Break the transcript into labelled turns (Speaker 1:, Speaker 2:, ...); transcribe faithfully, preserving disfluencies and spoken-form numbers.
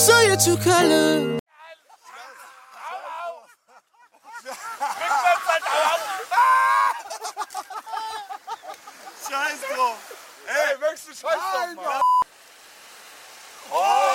Speaker 1: Show you true color.
Speaker 2: Scheiß drauf. Ey, möchtest du Scheiß drauf machen? Oh!